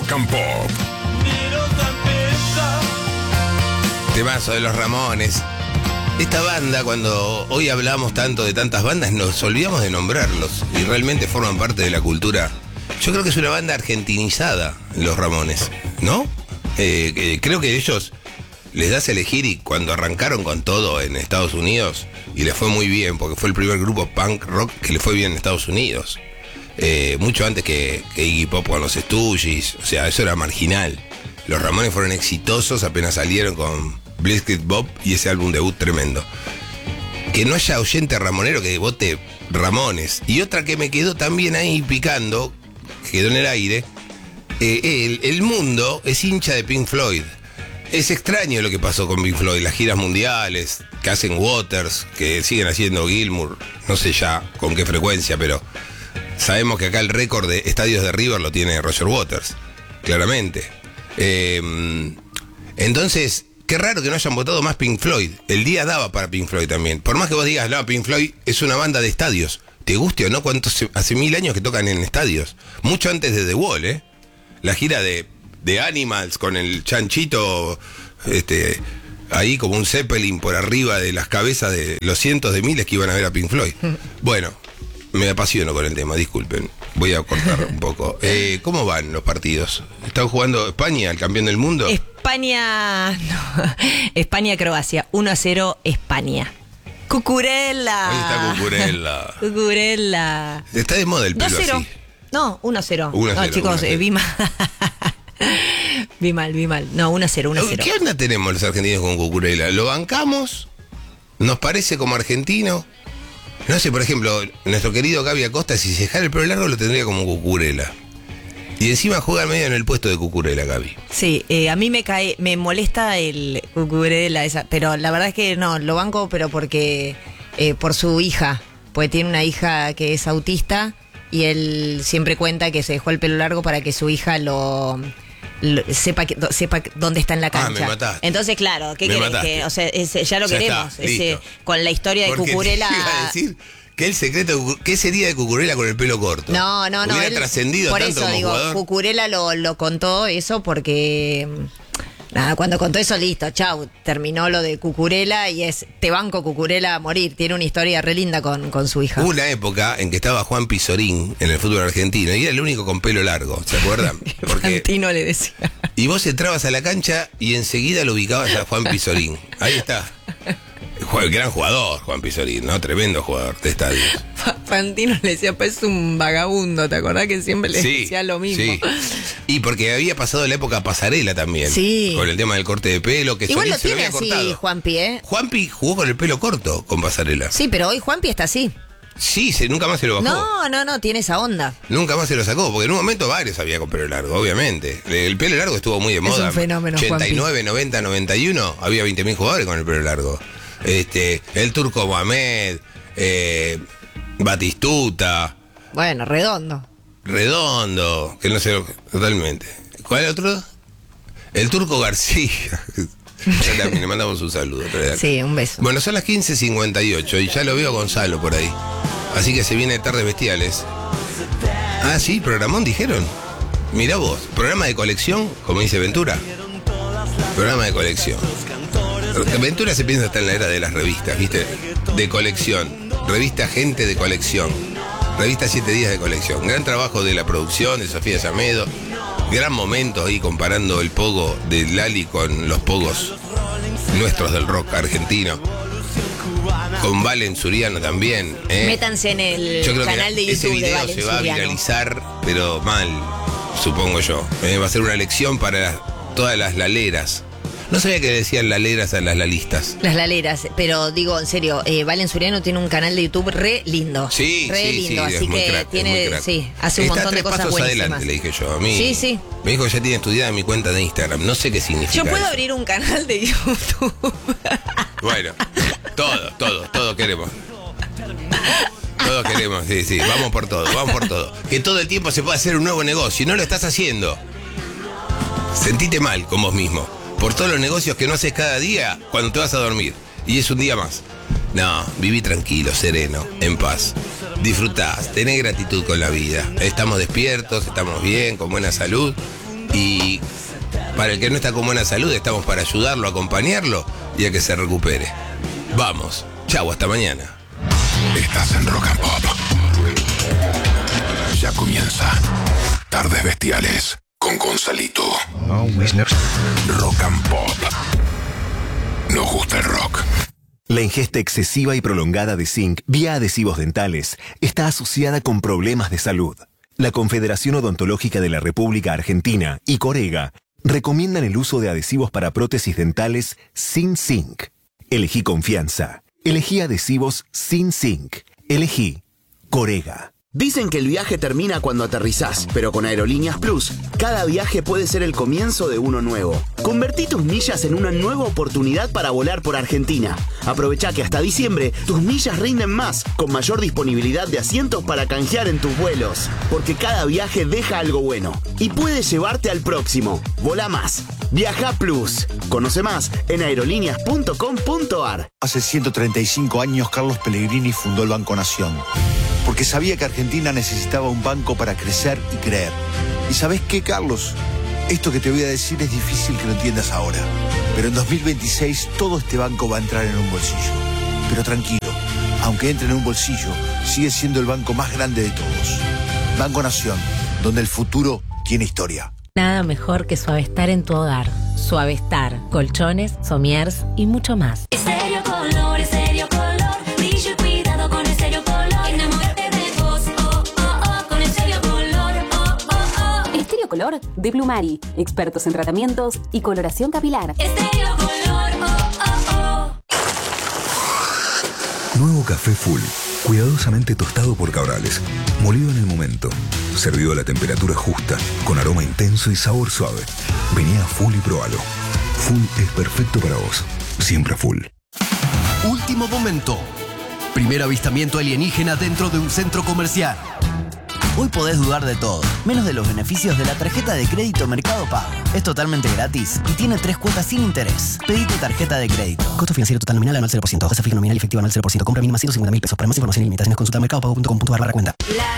Rock and Pop. Temazo de los Ramones. Esta banda, cuando hoy hablamos tanto de tantas bandas, nos olvidamos de nombrarlos y realmente forman parte de la cultura. Yo creo que es una banda argentinizada, los Ramones, ¿no? Creo que ellos les das a elegir, y cuando arrancaron con todo en Estados Unidos, y les fue muy bien, porque fue el primer grupo punk rock que le fue bien en Estados Unidos, mucho antes que Iggy Pop con los Stooges, o sea, eso era marginal. Los Ramones fueron exitosos apenas salieron con Blitzkrieg Bob y ese álbum debut tremendo. Que no haya oyente ramonero que vote Ramones. Y otra que me quedó también ahí picando, quedó en el aire, el mundo es hincha de Pink Floyd. Es extraño lo que pasó con Pink Floyd, las giras mundiales que hacen Waters, que siguen haciendo Gilmour, no sé ya con qué frecuencia, pero sabemos que acá el récord de estadios de River lo tiene Roger Waters, claramente. Entonces, qué raro que no hayan votado más Pink Floyd. El día daba para Pink Floyd también. Por más que vos digas, no, Pink Floyd es una banda de estadios. ¿Te guste o no? Hace 1000 años que tocan en estadios. Mucho antes de The Wall, La gira de Animals con el chanchito, ahí como un Zeppelin por arriba de las cabezas de los cientos de miles que iban a ver a Pink Floyd. Bueno, me apasiono con el tema, disculpen. Voy a cortar un poco. ¿Cómo van los partidos? ¿Están jugando España, el campeón del mundo? España-Croacia, 1-0 España. ¡Cucurella! Ahí está Cucurella. Cucurella. Está de moda el pelo 2-0. así. No, 1-0. 1-0. No, chicos, 1-0. vi mal. No, 1-0. ¿Qué onda tenemos los argentinos con Cucurella? ¿Lo bancamos? ¿Nos parece como argentino? No sé, por ejemplo, nuestro querido Gaby Acosta, si se dejara el pelo largo, lo tendría como Cucurella. Y encima juega medio en el puesto de Cucurella, Gaby. Sí, a mí me molesta el Cucurella esa, pero la verdad es que no, lo banco, pero porque por su hija, porque tiene una hija que es autista y él siempre cuenta que se dejó el pelo largo para que su hija sepa dónde está en la cancha. Me mataste. Entonces, claro, ¿qué querés? Que, o sea, ya lo ya queremos. está, con la historia de porque Cucurella. te iba a decir que el secreto, ¿qué sería de Cucurella con el pelo corto? No. Hubiera trascendido por tanto eso como digo, jugador. Cucurella lo contó eso porque. Nada, cuando contó eso, listo, chau, terminó lo de Cucurella y te banco Cucurella a morir. Tiene una historia re linda con su hija. Hubo una época en que estaba Juan Pizorín en el fútbol argentino y era el único con pelo largo, ¿se acuerdan? Fantino le decía. Y vos entrabas a la cancha y enseguida lo ubicabas a Juan Pizorín. Ahí está. Gran jugador, Juan Pizorín, ¿no? Tremendo jugador de estadios. Fantino le decía, pues es un vagabundo, ¿te acordás que siempre le decía lo mismo? Sí. Y porque había pasado la época pasarela también. Sí. Con el tema del corte de pelo, que igual Solís lo se lo tiene había así, cortado. Juanpi, Juanpi jugó con el pelo corto con pasarela. Sí, pero hoy Juanpi está así. Sí, nunca más se lo bajó. No, tiene esa onda. Nunca más se lo sacó, porque en un momento varios había con pelo largo, obviamente. El pelo largo estuvo muy de moda. un fenómeno, 89, 90, 91, había 20.000 jugadores con el pelo largo. El turco Mohamed, Batistuta. Bueno, Redondo, que no sé, totalmente. ¿Cuál otro? El turco García. Ya también le mandamos un saludo. Sí, un beso. Bueno, son las 15:58 y ya lo veo a Gonzalo por ahí. Así que se viene Tardes Bestiales. Ah, sí, programón dijeron. Mirá vos, programa de colección, como dice Ventura. Programa de colección. Ventura se piensa hasta en la era de las revistas, ¿viste? De colección. Revista Gente de Colección. Revista 7 días de colección. Gran trabajo de la producción, de Sofía Yamedo. Gran momento ahí comparando el pogo de Lali con los pogos nuestros del rock argentino. Con Valen Suriano también. Métanse en el canal de YouTube ese video de Valen se va Suriano. a viralizar, pero mal, supongo yo. Va a ser una lección para todas las laleras. No sabía que decían laleras a las lalistas. Las laleras, pero digo en serio, Valen Suriano tiene un canal de YouTube re lindo. Sí, re sí, lindo, sí, así es muy que crack, tiene, es muy crack. sí, hace un montón de cosas Está 3 pasos buenísimas. adelante, le dije yo. A mí, Sí. Me dijo, ya tiene estudiada mi cuenta de Instagram. No sé qué significa. Yo puedo eso. abrir un canal de YouTube. Bueno, todo queremos. Todos queremos, sí, vamos por todo. Que todo el tiempo se pueda hacer un nuevo negocio y no lo estás haciendo. Sentite mal con vos mismo. Por todos los negocios que no haces cada día cuando te vas a dormir. Y es un día más. No, viví tranquilo, sereno, en paz. Disfrutás, tenés gratitud con la vida. Estamos despiertos, estamos bien, con buena salud. Y para el que no está con buena salud, estamos para ayudarlo, acompañarlo y a que se recupere. Vamos. Chau, hasta mañana. Estás en Rock and Pop. Ya comienza Tardes Bestiales con Gonzalito. Rock and Pop. Nos gusta el rock. La ingesta excesiva y prolongada de zinc vía adhesivos dentales está asociada con problemas de salud. La Confederación Odontológica de la República Argentina y Corega recomiendan el uso de adhesivos para prótesis dentales sin zinc. Elegí confianza. Elegí adhesivos sin zinc. Elegí Corega. Dicen que el viaje termina cuando aterrizás, pero con Aerolíneas Plus, cada viaje puede ser el comienzo de uno nuevo. Convertí tus millas en una nueva oportunidad para volar por Argentina. Aprovecha que hasta diciembre tus millas rinden más, con mayor disponibilidad de asientos para canjear en tus vuelos. Porque cada viaje deja algo bueno y puede llevarte al próximo. Volá más. Viaja Plus. Conoce más en aerolíneas.com.ar. Hace 135 años Carlos Pellegrini fundó el Banco Nación. Porque sabía que Argentina necesitaba un banco para crecer y creer. ¿Y sabés qué, Carlos? Esto que te voy a decir es difícil que lo entiendas ahora. Pero en 2026 todo este banco va a entrar en un bolsillo. Pero tranquilo, aunque entre en un bolsillo, sigue siendo el banco más grande de todos. Banco Nación, donde el futuro tiene historia. Nada mejor que Suavestar en tu hogar. Suavestar, colchones, somiers y mucho más. Estéreo Color, Estéreo Color. Brillo y cuidado con Estéreo Color. Enamórate de vos, oh, oh, oh, con Estéreo Color, oh, oh, oh. Estéreo Color de Plumari, expertos en tratamientos y coloración capilar. Estéreo Color, oh, oh, oh. Nuevo café Full, cuidadosamente tostado por Cabrales, molido en el momento, servido a la temperatura justa, con aroma intenso y sabor suave. Vení a Full y probalo. Full es perfecto para vos, siempre Full. Último momento. Primer avistamiento alienígena dentro de un centro comercial. Hoy podés dudar de todo, menos de los beneficios de la tarjeta de crédito Mercado Pago. Es totalmente gratis y tiene 3 cuotas sin interés. Pedí tu tarjeta de crédito. Costo financiero total nominal anual 0%. Tasa fija nominal y efectiva anual 0%. Compra mínima 150.000 pesos. Para más información y limitaciones consulta mercadopago.com.ar/cuenta.